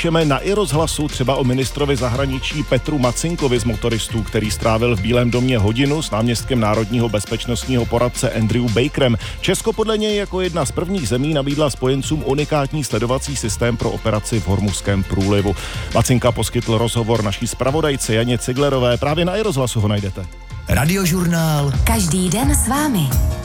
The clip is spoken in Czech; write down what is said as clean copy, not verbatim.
píšeme na iRozhlasu třeba o ministrovi zahraničí Petru Macinkovi z Motoristů, který strávil v Bílém domě hodinu s náměstkem národního bezpečnostního poradce Andrew Bakerem. Česko podle něj jako jedna z prvních zemí nabídla spojencům unikátní sledovací systém pro operaci v Hormuzském průlivu. Macinka poskytl rozhovor naší zpravodajce Janě Ciglerové. Právě na iRozhlasu ho najdete. Radiožurnál. Každý den s vámi.